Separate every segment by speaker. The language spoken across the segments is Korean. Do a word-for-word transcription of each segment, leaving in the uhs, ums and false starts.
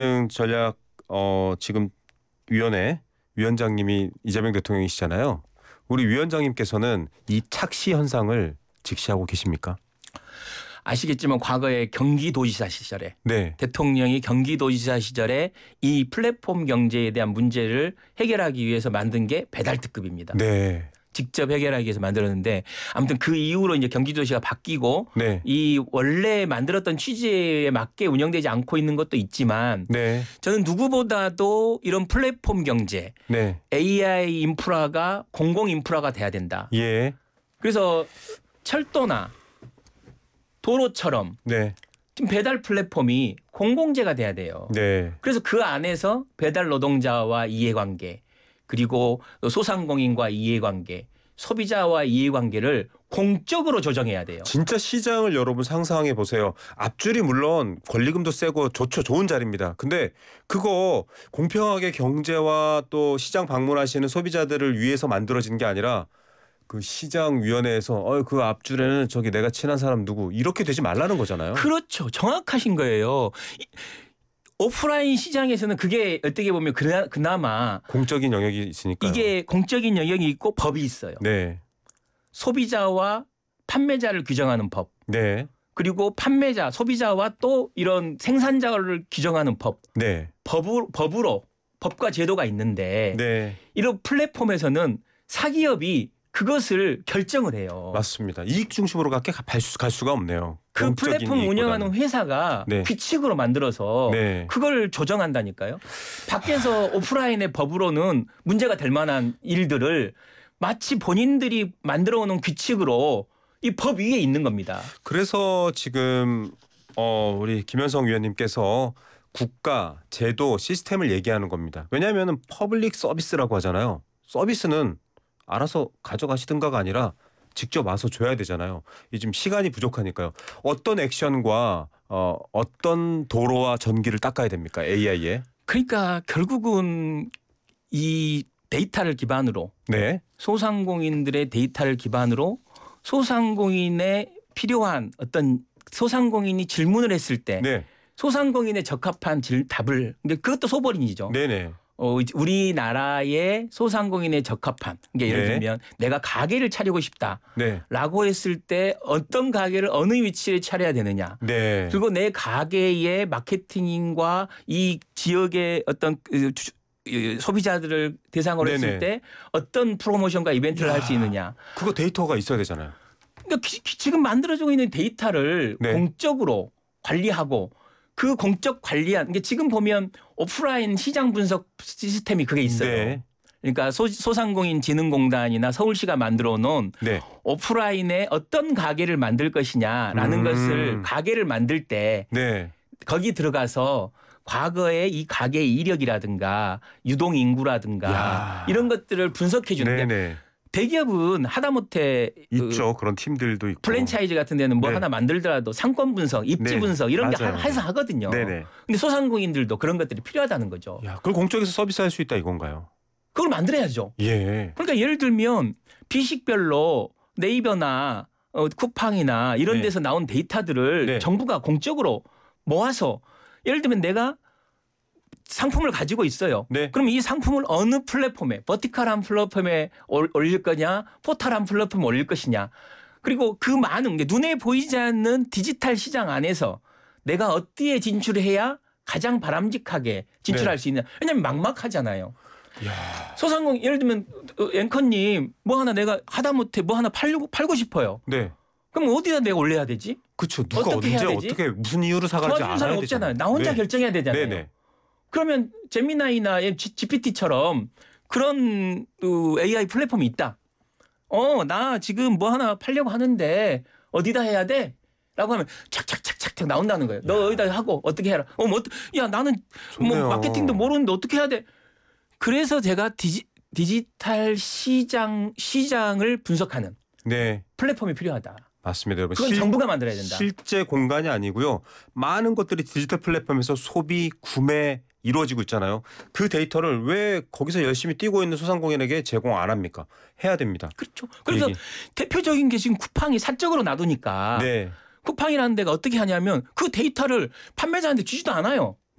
Speaker 1: 전략 어, 지금 위원회 위원장님이 이재명 대통령이시잖아요. 우리 위원장님께서는 이 착시 현상을 직시하고 계십니까?
Speaker 2: 아시겠지만 과거에 경기도지사 시절에
Speaker 1: 네.
Speaker 2: 대통령이 경기도지사 시절에 이 플랫폼 경제에 대한 문제를 해결하기 위해서 만든 게 배달특급입니다.
Speaker 1: 네.
Speaker 2: 직접 해결하기 위해서 만들었는데 아무튼 그 이후로 이제 경기도지사가 바뀌고
Speaker 1: 네.
Speaker 2: 이 원래 만들었던 취지에 맞게 운영되지 않고 있는 것도 있지만
Speaker 1: 네.
Speaker 2: 저는 누구보다도 이런 플랫폼 경제
Speaker 1: 네.
Speaker 2: 에이아이 인프라가 공공 인프라가 돼야 된다.
Speaker 1: 예.
Speaker 2: 그래서 철도나 도로처럼
Speaker 1: 네.
Speaker 2: 지금 배달 플랫폼이 공공재가 돼야 돼요.
Speaker 1: 네.
Speaker 2: 그래서 그 안에서 배달 노동자와 이해관계 그리고 소상공인과 이해관계 소비자와 이해관계를 공적으로 조정해야 돼요.
Speaker 1: 진짜 시장을 여러분 상상해 보세요. 앞줄이 물론 권리금도 세고 좋죠. 좋은 자리입니다. 근데 그거 공평하게 경제와 또 시장 방문하시는 소비자들을 위해서 만들어진 게 아니라 그 시장위원회에서 어, 그 앞줄에는 저기 내가 친한 사람 누구 이렇게 되지 말라는 거잖아요.
Speaker 2: 그렇죠. 정확하신 거예요. 오프라인 시장에서는 그게 어떻게 보면 그나, 그나마
Speaker 1: 공적인 영역이 있으니까
Speaker 2: 이게 공적인 영역이 있고 법이 있어요.
Speaker 1: 네.
Speaker 2: 소비자와 판매자를 규정하는 법.
Speaker 1: 네.
Speaker 2: 그리고 판매자, 소비자와 또 이런 생산자를 규정하는 법.
Speaker 1: 네.
Speaker 2: 법으로, 법으로 법과 제도가 있는데
Speaker 1: 네.
Speaker 2: 이런 플랫폼에서는 사기업이 그것을 결정을 해요.
Speaker 1: 맞습니다. 이익 중심으로 갈게 갈, 수, 갈 수가 없네요.
Speaker 2: 그 플랫폼 운영하는 회사가
Speaker 1: 네.
Speaker 2: 규칙으로 만들어서
Speaker 1: 네.
Speaker 2: 그걸 조정한다니까요. 밖에서 오프라인의 법으로는 문제가 될 만한 일들을 마치 본인들이 만들어 오는 규칙으로 이 법 위에 있는 겁니다.
Speaker 1: 그래서 지금 어, 우리 김현성 위원님께서 국가, 제도, 시스템을 얘기하는 겁니다. 왜냐하면 퍼블릭 서비스라고 하잖아요. 서비스는 알아서 가져가시든가가 아니라 직접 와서 줘야 되잖아요. 이 지금 시간이 부족하니까요. 어떤 액션과 어, 어떤 도로와 전기를 닦아야 됩니까? 에이아이에.
Speaker 2: 그러니까 결국은 이 데이터를 기반으로
Speaker 1: 네.
Speaker 2: 소상공인들의 데이터를 기반으로 소상공인에 필요한 어떤 소상공인이 질문을 했을 때
Speaker 1: 네.
Speaker 2: 소상공인에 적합한 질, 답을 근데 그것도 소버린이죠.
Speaker 1: 네네.
Speaker 2: 어, 우리나라의 소상공인에 적합한 그러니까 예를
Speaker 1: 네.
Speaker 2: 들면 내가 가게를 차리고 싶다라고
Speaker 1: 네.
Speaker 2: 했을 때 어떤 가게를 어느 위치에 차려야 되느냐.
Speaker 1: 네.
Speaker 2: 그리고 내 가게의 마케팅과 이 지역의 어떤 그 소비자들을 대상으로
Speaker 1: 네네.
Speaker 2: 했을 때 어떤 프로모션과 이벤트를 할 수 있느냐.
Speaker 1: 그거 데이터가 있어야 되잖아요.
Speaker 2: 그러니까 기, 기, 지금 만들어지고 있는 데이터를
Speaker 1: 네.
Speaker 2: 공적으로 관리하고 그 공적 관리한 그러니까 지금 보면 오프라인 시장 분석 시스템이 그게 있어요.
Speaker 1: 네.
Speaker 2: 그러니까 소, 소상공인 진흥공단이나 서울시가 만들어 놓은
Speaker 1: 네.
Speaker 2: 오프라인에 어떤 가게를 만들 것이냐라는
Speaker 1: 음.
Speaker 2: 것을 가게를 만들 때
Speaker 1: 네.
Speaker 2: 거기 들어가서 과거의 이 가게의 이력이라든가 유동 인구라든가
Speaker 1: 야.
Speaker 2: 이런 것들을 분석해 주는 게
Speaker 1: 네네.
Speaker 2: 대기업은 하다못해
Speaker 1: 있죠.
Speaker 2: 그
Speaker 1: 그런 팀들도 있고.
Speaker 2: 프랜차이즈 같은 데는 뭐
Speaker 1: 네.
Speaker 2: 하나 만들더라도 상권 분석, 입지
Speaker 1: 네.
Speaker 2: 분석 이런 게
Speaker 1: 맞아요.
Speaker 2: 해서 하거든요.
Speaker 1: 네네.
Speaker 2: 근데 소상공인들도 그런 것들이 필요하다는 거죠.
Speaker 1: 야, 그걸 공적에서 서비스할 수 있다 이건가요?
Speaker 2: 그걸 만들어야죠.
Speaker 1: 예.
Speaker 2: 그러니까 예를 들면 비식별로 네이버나 어, 쿠팡이나 이런
Speaker 1: 네.
Speaker 2: 데서 나온 데이터들을
Speaker 1: 네.
Speaker 2: 정부가 공적으로 모아서 예를 들면 내가 상품을 가지고 있어요.
Speaker 1: 네.
Speaker 2: 그럼 이 상품을 어느 플랫폼에 버티컬한 플랫폼에 올릴 거냐 포탈한 플랫폼에 올릴 것이냐. 그리고 그 많은 게 눈에 보이지 않는 디지털 시장 안에서 내가 어디에 진출해야 가장 바람직하게 진출할
Speaker 1: 네.
Speaker 2: 수 있냐. 왜냐하면 막막하잖아요.
Speaker 1: 야.
Speaker 2: 소상공인 예를 들면 앵커님 뭐 하나 내가 하다못해 뭐 하나 팔려고 팔고 싶어요.
Speaker 1: 네.
Speaker 2: 그럼 어디다 내가 올려야 되지?
Speaker 1: 그렇죠. 누가
Speaker 2: 어떻게
Speaker 1: 언제
Speaker 2: 해야 되지?
Speaker 1: 어떻게 무슨 이유로 사갈지
Speaker 2: 도와주는
Speaker 1: 알아야
Speaker 2: 사람
Speaker 1: 되잖아요.
Speaker 2: 없잖아요. 나 혼자
Speaker 1: 네.
Speaker 2: 결정해야 되잖아요.
Speaker 1: 네네.
Speaker 2: 그러면 제미나이나 지피티처럼 그런 에이아이 플랫폼이 있다. 어, 나 지금 뭐 하나 팔려고 하는데 어디다 해야 돼? 라고 하면 착착착착착 나온다는 거예요. 너 어디다 하고 어떻게 해라. 어, 뭐, 야, 나는
Speaker 1: 좋네요.
Speaker 2: 뭐 마케팅도 모르는데 어떻게 해야 돼? 그래서 제가 디지, 디지털 시장, 시장을 분석하는
Speaker 1: 네.
Speaker 2: 플랫폼이 필요하다.
Speaker 1: 맞습니다, 여러분.
Speaker 2: 그건
Speaker 1: 실,
Speaker 2: 정부가 만들어야 된다.
Speaker 1: 실제 공간이 아니고요. 많은 것들이 디지털 플랫폼에서 소비, 구매 이루어지고 있잖아요. 그 데이터를 왜 거기서 열심히 뛰고 있는 소상공인에게 제공 안 합니까? 해야 됩니다.
Speaker 2: 그렇죠. 그래서
Speaker 1: 얘기.
Speaker 2: 대표적인 게 지금 쿠팡이 사적으로 놔두니까
Speaker 1: 네.
Speaker 2: 쿠팡이라는 데가 어떻게 하냐면 그 데이터를 판매자한테 주지도 않아요.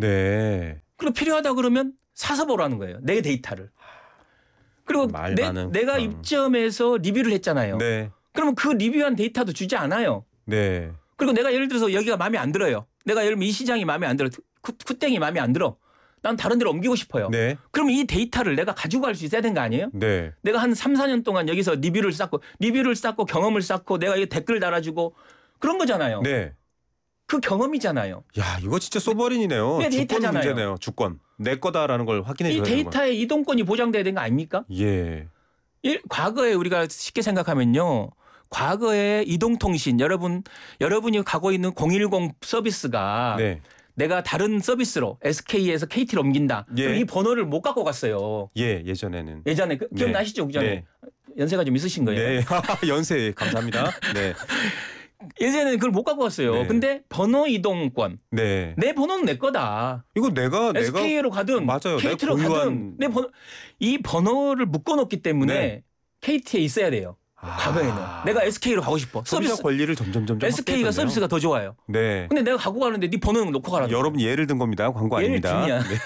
Speaker 1: 네.
Speaker 2: 그리고 필요하다 그러면 사서 보라는 거예요. 내 데이터를. 그리고
Speaker 1: 말
Speaker 2: 내,
Speaker 1: 많은.
Speaker 2: 내가
Speaker 1: 어.
Speaker 2: 입점해서 리뷰를 했잖아요.
Speaker 1: 네.
Speaker 2: 그러면 그 리뷰한 데이터도 주지 않아요.
Speaker 1: 네.
Speaker 2: 그리고 내가 예를 들어서 여기가 마음에 안 들어요. 내가 예를 들면 이 시장이 마음에 안 들어. 쿠, 쿠땡이 마음에 안 들어. 난 다른 데로 옮기고 싶어요.
Speaker 1: 네.
Speaker 2: 그럼 이 데이터를 내가 가지고 갈 수 있어야 되는 거 아니에요?
Speaker 1: 네.
Speaker 2: 내가 한 삼, 사 년 동안 여기서 리뷰를 쌓고 리뷰를 쌓고 경험을 쌓고 내가 이 댓글 달아주고 그런 거잖아요.
Speaker 1: 네.
Speaker 2: 그 경험이잖아요.
Speaker 1: 야, 이거 진짜 소버린이네요.
Speaker 2: 내
Speaker 1: 주권
Speaker 2: 데이터잖아요.
Speaker 1: 문제네요. 주권. 내 거다라는 걸 확인해
Speaker 2: 이
Speaker 1: 줘야 되는 거예요.
Speaker 2: 데이터의 이동권이 보장돼야 되는 거 아닙니까?
Speaker 1: 예.
Speaker 2: 일, 과거에 우리가 쉽게 생각하면요. 과거에 이동통신 여러분 여러분이 가고 있는 공일공 서비스가
Speaker 1: 네.
Speaker 2: 내가 다른 서비스로 에스케이에서 케이티로 옮긴다.
Speaker 1: 예.
Speaker 2: 그럼 이 번호를 못 갖고 갔어요.
Speaker 1: 예, 예전에는.
Speaker 2: 예전에 그,
Speaker 1: 네.
Speaker 2: 기억나시죠? 그전에
Speaker 1: 네.
Speaker 2: 연세가 좀 있으신 거예요.
Speaker 1: 네. 연세 감사합니다. 네.
Speaker 2: 예전에는 그걸 못 갖고 갔어요.
Speaker 1: 네.
Speaker 2: 근데 번호 이동권
Speaker 1: 네.
Speaker 2: 내 번호는 내 거다.
Speaker 1: 이거 내가 내가
Speaker 2: 에스케이로 가든
Speaker 1: 맞아요.
Speaker 2: 케이티로
Speaker 1: 내가 공유한-
Speaker 2: 가든 내 번호 이 번호를 묶어놓기 때문에
Speaker 1: 네.
Speaker 2: 케이티에 있어야 돼요.
Speaker 1: 아.
Speaker 2: 과거에는 내가 에스케이로 가고 싶어.
Speaker 1: 소비자
Speaker 2: 서비스
Speaker 1: 권리를 점점 점점
Speaker 2: 에스케이가
Speaker 1: 확대해줬네요.
Speaker 2: 서비스가 더 좋아요.
Speaker 1: 네.
Speaker 2: 근데 내가 갖고 가는데 네 번호는 놓고 가라.
Speaker 1: 여러분 예를 든 겁니다. 광고
Speaker 2: 예를
Speaker 1: 아닙니다.
Speaker 2: 들면
Speaker 1: 네.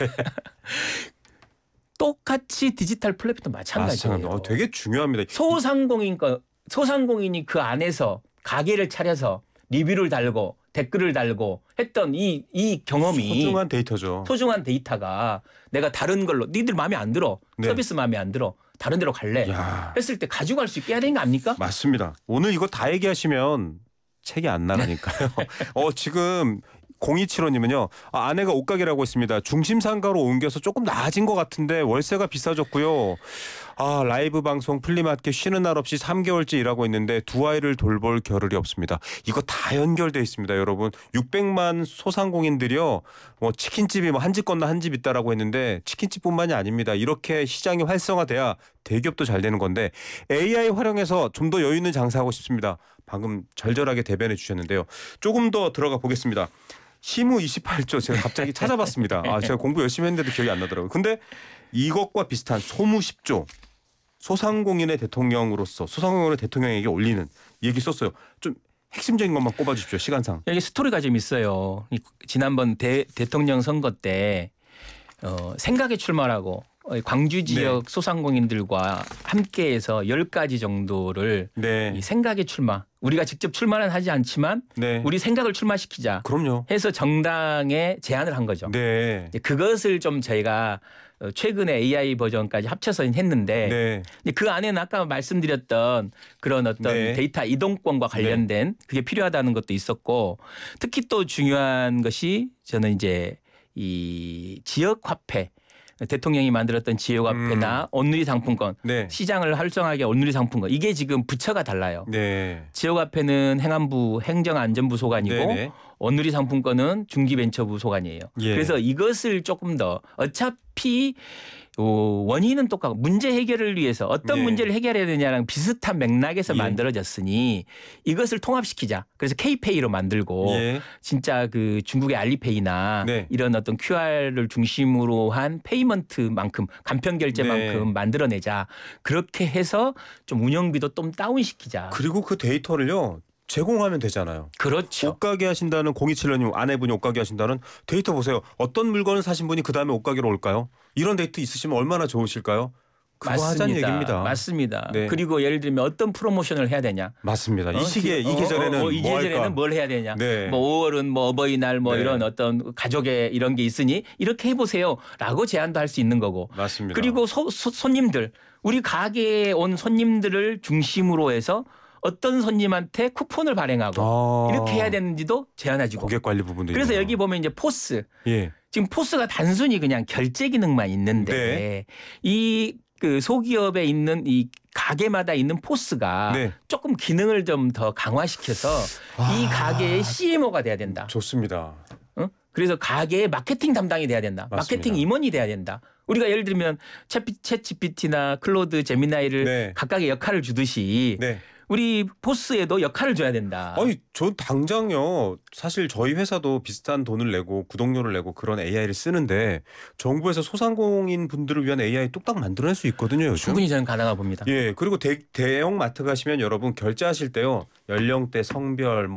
Speaker 2: 똑같이 디지털 플랫폼도 마찬가지예요.
Speaker 1: 마찬가지로. 어, 되게 중요합니다.
Speaker 2: 소상공인 거 소상공인이 그 안에서 가게를 차려서 리뷰를 달고 댓글을 달고 했던 이 이 경험이
Speaker 1: 소중한 데이터죠.
Speaker 2: 소중한 데이터가 내가 다른 걸로 니들 마음에 안 들어.
Speaker 1: 네.
Speaker 2: 서비스 마음에 안 들어. 다른 데로 갈래.
Speaker 1: 야,
Speaker 2: 했을 때 가지고 갈 수 있게 해야 되는 거 아닙니까?
Speaker 1: 맞습니다. 오늘 이거 다 얘기하시면 책이 안 나가니까요. 어, 지금 공이칠호님은요. 아, 아내가 옷가게라고 했습니다. 중심 상가로 옮겨서 조금 나아진 것 같은데 월세가 비싸졌고요. 아, 라이브 방송 플리마켓 쉬는 날 없이 삼 개월째 일하고 있는데 두 아이를 돌볼 겨를이 없습니다. 이거 다 연결돼 있습니다, 여러분. 육백만 소상공인들이요. 뭐 치킨집이 뭐 한 집 건너 한 집 있다라고 했는데 치킨집뿐만이 아닙니다. 이렇게 시장이 활성화돼야 대기업도 잘 되는 건데 에이아이 활용해서 좀 더 여유 있는 장사하고 싶습니다. 방금 절절하게 대변해 주셨는데요. 조금 더 들어가 보겠습니다. 시무 이십팔 조 제가 갑자기 찾아봤습니다. 아, 제가 공부 열심히 했는데도 기억이 안 나더라고요. 근데 이것과 비슷한 소무 십 조 소상공인의 대통령으로서 소상공인의 대통령에게 올리는 얘기 썼어요. 좀 핵심적인 것만 꼽아주십시오. 시간상.
Speaker 2: 여기 스토리가 좀 있어요. 이 지난번 대, 대통령 선거 때 어, 생각에 출마라고 광주 지역
Speaker 1: 네.
Speaker 2: 소상공인들과 함께해서 열 가지 정도를
Speaker 1: 네.
Speaker 2: 이 생각에 출마. 우리가 직접 출마는 하지 않지만
Speaker 1: 네.
Speaker 2: 우리 생각을 출마시키자
Speaker 1: 그럼요.
Speaker 2: 해서 정당에 제안을 한 거죠.
Speaker 1: 네.
Speaker 2: 이제 그것을 좀 저희가 어, 최근에 에이아이 버전까지 합쳐서 했는데
Speaker 1: 네.
Speaker 2: 근데 그 안에는 아까 말씀드렸던 그런 어떤
Speaker 1: 네.
Speaker 2: 데이터 이동권과 관련된 그게 필요하다는 것도 있었고 특히 또 중요한 것이 저는 이제 이 지역 화폐 대통령이 만들었던 지역 화폐나
Speaker 1: 음.
Speaker 2: 온누리 상품권
Speaker 1: 네.
Speaker 2: 시장을 활성화하게 온누리 상품권 이게 지금 부처가 달라요.
Speaker 1: 네.
Speaker 2: 지역 화폐는 행안부 행정안전부 소관이고
Speaker 1: 네네.
Speaker 2: 온누리 상품권은 중기벤처부 소관이에요.
Speaker 1: 예.
Speaker 2: 그래서 이것을 조금 더 어차피 어, 원인은 똑같고 문제 해결을 위해서 어떤
Speaker 1: 예.
Speaker 2: 문제를 해결해야 되냐랑 비슷한 맥락에서
Speaker 1: 예.
Speaker 2: 만들어졌으니 이것을 통합시키자. 그래서 K페이로 만들고
Speaker 1: 예.
Speaker 2: 진짜 그 중국의 알리페이나
Speaker 1: 네.
Speaker 2: 이런 어떤 큐알을 중심으로 한 페이먼트만큼 간편 결제만큼
Speaker 1: 네.
Speaker 2: 만들어내자. 그렇게 해서 좀 운영비도 좀 다운시키자.
Speaker 1: 그리고 그 데이터를요. 제공하면 되잖아요.
Speaker 2: 그렇죠.
Speaker 1: 옷가게 하신다는 공이칠호님 아내분이 옷가게 하신다는 데이터 보세요. 어떤 물건을 사신 분이 그다음에 옷가게로 올까요? 이런 데이터 있으시면 얼마나 좋으실까요? 그거 하자는 얘기입니다.
Speaker 2: 맞습니다.
Speaker 1: 네.
Speaker 2: 그리고 예를 들면 어떤 프로모션을 해야 되냐.
Speaker 1: 맞습니다. 이
Speaker 2: 어,
Speaker 1: 시기에
Speaker 2: 어,
Speaker 1: 이 계절에는
Speaker 2: 어, 어, 이
Speaker 1: 뭐
Speaker 2: 계절에는
Speaker 1: 할까?
Speaker 2: 뭘 해야 되냐.
Speaker 1: 네.
Speaker 2: 뭐 오월은 뭐 어버이날 뭐
Speaker 1: 네.
Speaker 2: 이런 어떤 가족의 이런 게 있으니 이렇게 해보세요라고 제안도 할 수 있는 거고.
Speaker 1: 맞습니다.
Speaker 2: 그리고 소, 소, 손님들 우리 가게에 온 손님들을 중심으로 해서 어떤 손님한테 쿠폰을 발행하고
Speaker 1: 아,
Speaker 2: 이렇게 해야 되는지도 제안해주고.
Speaker 1: 고객 관리 부분도
Speaker 2: 그래서
Speaker 1: 있네요.
Speaker 2: 여기 보면 이제 포스.
Speaker 1: 예.
Speaker 2: 지금 포스가 단순히 그냥 결제 기능만 있는데
Speaker 1: 네.
Speaker 2: 이 그 소기업에 있는 이 가게마다 있는 포스가
Speaker 1: 네.
Speaker 2: 조금 기능을 좀 더 강화시켜서 이
Speaker 1: 아.
Speaker 2: 가게의 씨엠오가 돼야 된다.
Speaker 1: 좋습니다.
Speaker 2: 어? 그래서 가게의 마케팅 담당이 돼야 된다.
Speaker 1: 맞습니다.
Speaker 2: 마케팅 임원이 돼야 된다. 우리가 예를 들면 챗 지피티나 클로드 제미나이를
Speaker 1: 네.
Speaker 2: 각각의 역할을 주듯이
Speaker 1: 네.
Speaker 2: 우리 포스에도 역할을 줘야 된다.
Speaker 1: 아니, 전 당장요. 사실 저희 회사도 비슷한 돈을 내고 구독료를 내고 그런 에이아이를 쓰는데 정부에서 소상공인 분들을 위한 에이아이 뚝딱 만들어낼 수 있거든요. 요즘.
Speaker 2: 충분히 저는 가능하고 봅니다.
Speaker 1: 예, 그리고 대, 대형 마트 가시면 여러분 결제하실 때요. 연령대, 성별, 뭐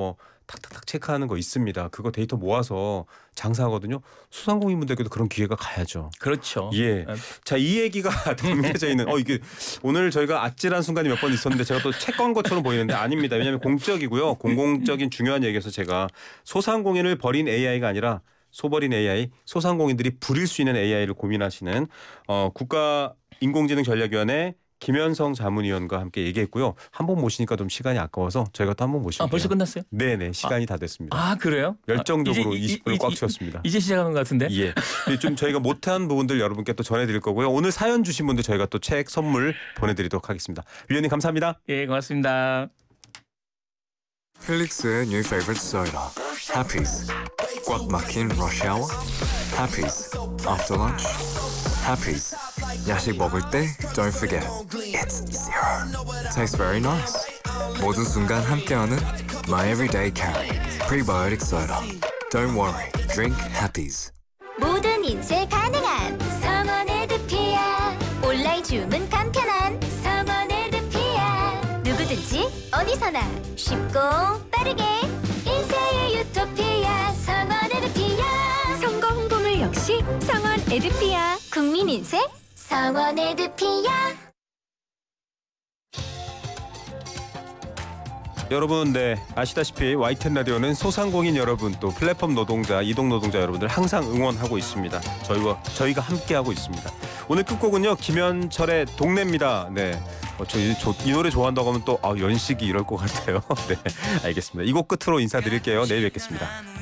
Speaker 1: 탁탁탁 체크하는 거 있습니다. 그거 데이터 모아서 장사하거든요. 소상공인분들께도 그런 기회가 가야죠.
Speaker 2: 그렇죠.
Speaker 1: 예.
Speaker 2: 아,
Speaker 1: 자, 이 얘기가 담겨져 있는 어 이게 오늘 저희가 아찔한 순간이 몇 번 있었는데 제가 또 책 광고처럼 보이는데 아닙니다. 왜냐하면 공적이고요. 공공적인 중요한 얘기여서 제가 소상공인을 버린 에이아이가 아니라 소버린 에이아이, 소상공인들이 부릴 수 있는 에이아이를 고민하시는 어, 국가인공지능전략위원회 김현성 자문위원과 함께 얘기했고요. 한 번 모시니까 좀 시간이 아까워서 저희가 또 한 번 모실게요.
Speaker 2: 아, 벌써 끝났어요?
Speaker 1: 네네, 시간이 다 됐습니다.
Speaker 2: 아, 그래요?
Speaker 1: 열정적으로
Speaker 2: 아, 이제,
Speaker 1: 이십 분을
Speaker 2: 이-
Speaker 1: 꽉
Speaker 2: 이-
Speaker 1: 채웠습니다.
Speaker 2: 이제 시작하는 것 같은데.
Speaker 1: 예, 좀 저희가 못한 부분들 여러분께 또 전해드릴 거고요. 오늘 사연 주신 분들 저희가 또 책 선물 보내드리도록 하겠습니다. 위원님 감사합니다.
Speaker 2: 예, 고맙습니다.
Speaker 3: 필릭스의 new favorite soda, Happy's. 꽉 막힌 rush hour, Happy's. After lunch, Happy's. 야식 먹을 때 don't forget, it's zero. Tastes very nice. 모든 순간 함께하는 my everyday carry, prebiotic soda. Don't worry, drink Happy's.
Speaker 4: 모든 인쇄 가능한 성원 에드피아. 온라인 주문 간편한 성원 에드피아. 누구든지 어디서나 쉽고 빠르게 인쇄의 유토피아 성원 에드피아. 선거 홍보물 역시 성원 에드피아. 국민 인쇄 성원 에드피아.
Speaker 1: 여러분, 네, 아시다시피 와이텐 라디오는 소상공인 여러분 또 플랫폼 노동자, 이동 노동자 여러분들 항상 응원하고 있습니다. 저희와 저희가 함께 하고 있습니다. 오늘 끝곡은요 김현철의 동네입니다. 네, 어, 저, 이, 저, 이 노래 좋아한다고 하면 또 아, 연식이 이럴 것 같아요. 네, 알겠습니다. 이 곡 끝으로 인사드릴게요. 내일 뵙겠습니다.